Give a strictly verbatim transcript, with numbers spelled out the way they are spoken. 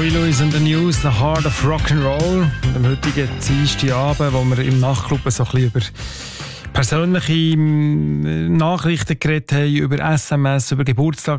Huey Lewis and the News, The Heart of Rock'n'Roll. Und am heutigen Dienstagabend, wo wir im Nachtclub so ein bisschen über persönliche Nachrichten geredet haben, über S M S, über Geburtstag